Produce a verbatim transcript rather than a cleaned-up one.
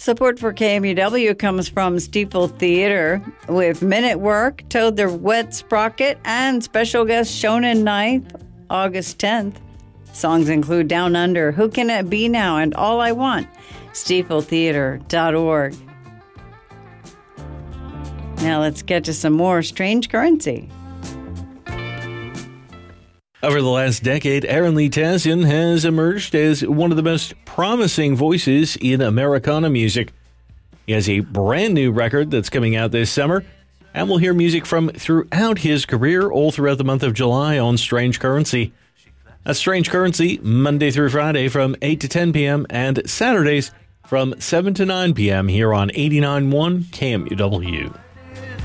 Support for K M U W comes from Steeple Theater with Minute Work, Toad the Wet Sprocket, and special guest Shonen Knife, August tenth. Songs include Down Under, Who Can It Be Now, and All I Want. steeple theater dot org. Now let's get to some more strange currency. Over the last decade, Aaron Lee Tassin has emerged as one of the most promising voices in Americana music. He has a brand new record that's coming out this summer, and we'll hear music from throughout his career all throughout the month of July on Strange Currency. That's Strange Currency, Monday through Friday from eight to ten p.m. and Saturdays from seven to nine p.m. here on eighty-nine point one K M U W.